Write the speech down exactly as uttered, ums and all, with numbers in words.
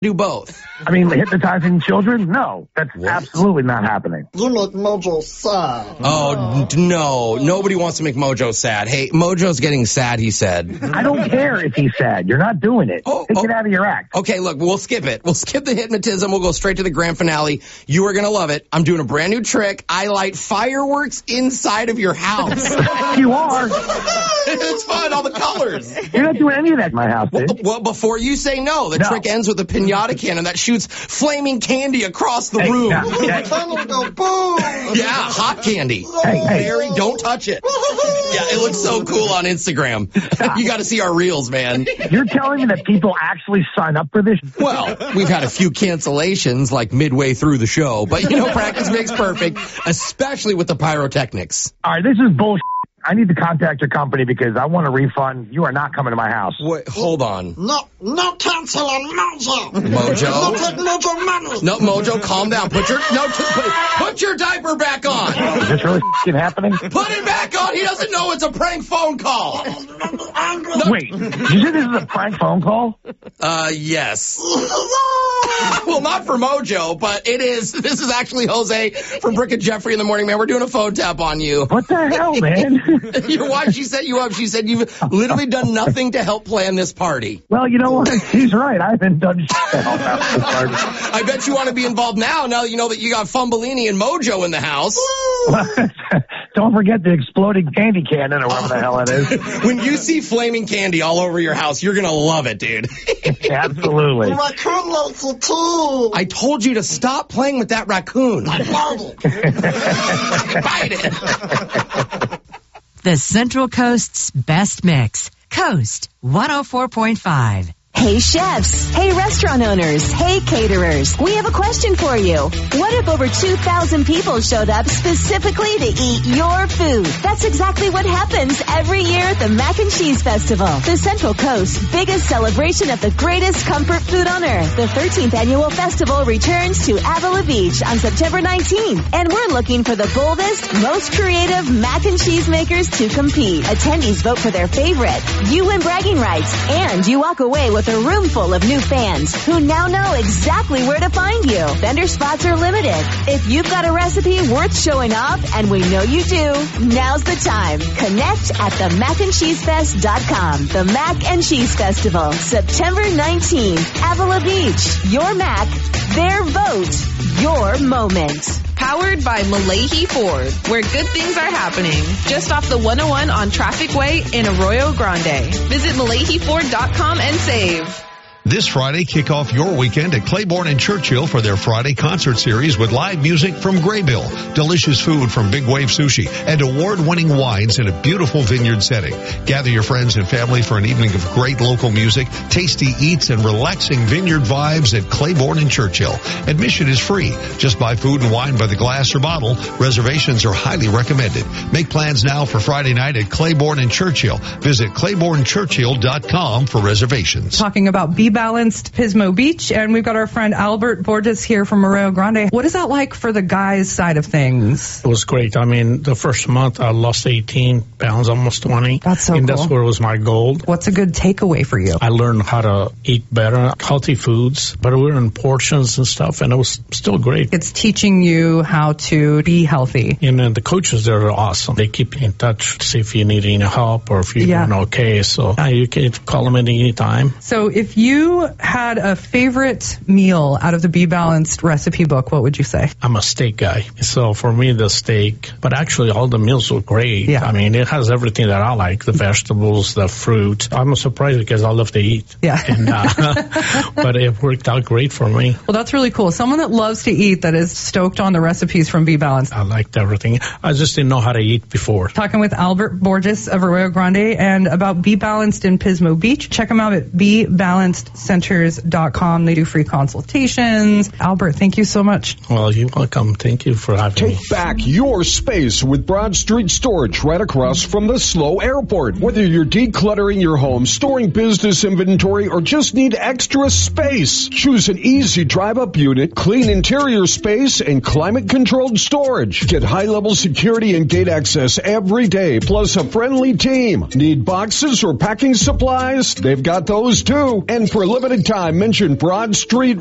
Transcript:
do both. I mean, hypnotizing children? No, that's what? Absolutely not happening. You make Mojo sad. Oh, n- no. Nobody wants to make Mojo sad. Hey, Mojo's getting sad, he said. I don't care if he's sad. You're not doing it. Oh, Take oh. it out of your act. Okay, look, we'll skip it. We'll skip the hypnotism. We'll go straight to the grand finale. You are going to love it. I'm doing a brand new trick. I light fireworks inside of your house. You are. It's fun, all the colors. You're not doing any of that in my house, dude. Well, well before you say no, the no. trick ends with a pinata cannon that shoots flaming candy across the hey, room. Yeah, yeah. Yeah, hot candy. Hey, hey. Barry, don't touch it. Yeah, it looks so cool on Instagram. You got to see our reels, man. You're telling me that people actually sign up for this? Well, we've had a few cancellations like midway through the show, but you know, practice makes perfect, especially with the pyrotechnics. All right, this is bullshit. I need to contact your company because I want a refund. You are not coming to my house. Wait, hold on. No, no cancel on Mojo. Mojo? No take Mojo money. No, Mojo, calm down. Put your no, t- put, put your diaper back on. Is this really f***ing happening? Put it back on. He doesn't know it's a prank phone call. No. Wait, you said this is a prank phone call? Uh, yes. Well, not for Mojo, but it is. This is actually Jose from Brick and Jeffrey in the Morning Man. We're doing a phone tap on you. What the hell, man? Your wife, she set you up. She said you've literally done nothing to help plan this party. Well, you know what? She's right. I haven't done shit to help out this party. I bet you want to be involved now, now that you know that you got Fumbellini and Mojo in the house. Don't forget the exploding candy cannon or whatever the hell it is. When you see flaming candy all over your house, you're going to love it, dude. Absolutely. Raccoon likes it too. I told you to stop playing with that raccoon. I Bite it. The Central Coast's best mix. Coast one oh four point five. Hey chefs, hey restaurant owners, hey caterers, we have a question for you. What if over two thousand people showed up specifically to eat your food? That's exactly what happens every year at the Mac and Cheese Festival, the Central Coast's biggest celebration of the greatest comfort food on earth. The thirteenth annual festival returns to Avila Beach on September nineteenth, and we're looking for the boldest, most creative mac and cheese makers to compete. Attendees vote for their favorite. You win bragging rights, and you walk away with a room full of new fans who now know exactly where to find you. Vendor spots are limited. If you've got a recipe worth showing off, and we know you do, now's the time. Connect at the mac and cheese fest dot com. The Mac and Cheese Festival, September nineteenth, Avila Beach. Your Mac, their vote, your moment. Powered by Malahi Ford, where good things are happening. Just off the one oh one on Traffic Way in Arroyo Grande. Visit Malahi Ford dot com and save. This Friday, kick off your weekend at Claiborne and Churchill for their Friday concert series with live music from Graybill, delicious food from Big Wave Sushi, and award-winning wines in a beautiful vineyard setting. Gather your friends and family for an evening of great local music, tasty eats, and relaxing vineyard vibes at Claiborne and Churchill. Admission is free. Just buy food and wine by the glass or bottle. Reservations are highly recommended. Make plans now for Friday night at Claiborne and Churchill. Visit claiborne churchill dot com for reservations. Talking about Be Balanced Pismo Beach, and we've got our friend Albert Borges here from Arroyo Grande. What is that like for the guys' side of things? It was great. I mean, the first month I lost eighteen pounds, almost twenty. That's so and cool. That's where was my goal. What's a good takeaway for you? I learned how to eat better, healthy foods, but we were in portions and stuff, and it was still great. It's teaching you how to be healthy. And then the coaches there are awesome. They keep in touch to see if you need any help or if you're Yeah. doing okay. So yeah, you can call them at any time. So if you had a favorite meal out of the Be Balanced recipe book, what would you say? I'm a steak guy. So for me, the steak, but actually all the meals were great. Yeah. I mean, it has everything that I like, the vegetables, the fruit. I'm surprised because I love to eat. Yeah. And, uh, but it worked out great for me. Well, that's really cool. Someone that loves to eat, that is stoked on the recipes from Be Balanced. I liked everything. I just didn't know how to eat before. Talking with Albert Borges of Arroyo Grande and about Be Balanced in Pismo Beach. Check them out at be balanced centers dot com. They do free consultations. Albert, thank you so much. Well, you're welcome. Thank you for having me. Take back your space with Broad Street Storage right across from the SLO Airport. Whether you're decluttering your home, storing business inventory, or just need extra space, choose an easy drive-up unit, clean interior space, and climate-controlled storage. Get high-level security and gate access every day, plus a friendly team. Need boxes or packing supplies? They've got those too. And for For a limited time, mention Broad Street